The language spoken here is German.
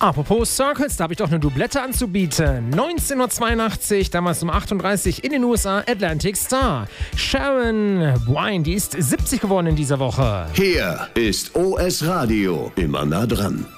Apropos Circles, da habe ich doch eine Doublette anzubieten. 1982, damals um 38 in den USA, Atlantic Star. Sharon Wine, die ist 70 geworden in dieser Woche. Hier ist OS Radio, immer nah dran.